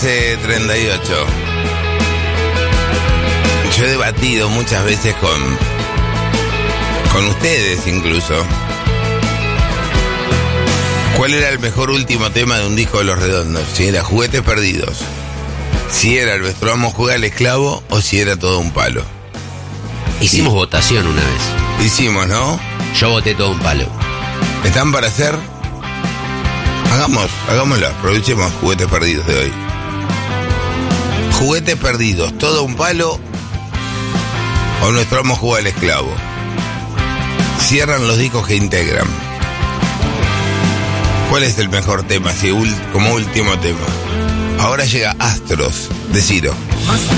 11:38. Yo he debatido muchas veces con ustedes incluso. ¿Cuál era el mejor último tema de un disco de Los Redondos? Si era Juguetes Perdidos, si era Nuestro Amo Juega al Esclavo o si era Todo un Palo. Hicimos votación una vez. Hicimos, ¿no? Yo voté Todo un Palo. ¿Están para hacer? Hagámoslo, aprovechemos Juguetes Perdidos de hoy. Juguetes Perdidos, Todo un Palo o Nuestro Amo Juega al Esclavo. Cierran los discos que integran. ¿Cuál es el mejor tema, como último tema? Ahora llega Astros, de Ciro.